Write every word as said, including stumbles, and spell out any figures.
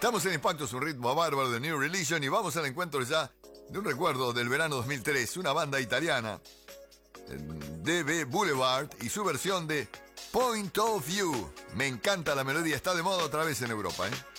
Estamos en Impacto, es un ritmo bárbaro de New Religion y vamos al encuentro ya de un recuerdo del verano dos mil tres, una banda italiana, D B Boulevard, y su versión de Point of View. Me encanta la melodía, está de moda otra vez en Europa, ¿eh?